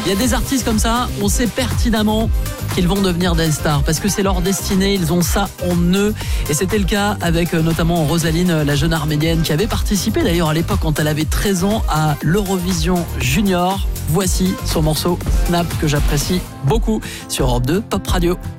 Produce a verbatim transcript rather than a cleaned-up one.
Il y a des artistes comme ça, on sait pertinemment qu'ils vont devenir des stars parce que c'est leur destinée, ils ont ça en eux. Et c'était le cas avec notamment Rosaline, la jeune arménienne qui avait participé d'ailleurs à l'époque quand elle avait treize ans à l'Eurovision Junior. Voici son morceau Snap que j'apprécie beaucoup sur Europe deux Pop Radio.